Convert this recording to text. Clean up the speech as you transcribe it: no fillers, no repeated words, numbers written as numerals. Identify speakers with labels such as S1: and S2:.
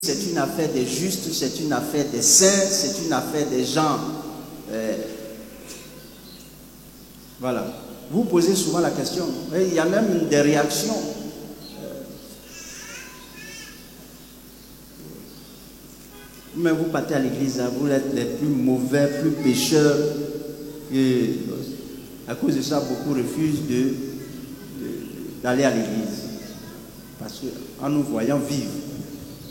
S1: c'est une affaire des justes, c'est une affaire des saints, c'est une affaire des gens. Voilà. Vous posez souvent la question. Et il y a même des réactions. Mais vous partez à l'église, hein, vous êtes les plus mauvais, plus pécheurs. Et à cause de ça, beaucoup refusent d'aller à l'église. Parce qu'en nous voyant vivre,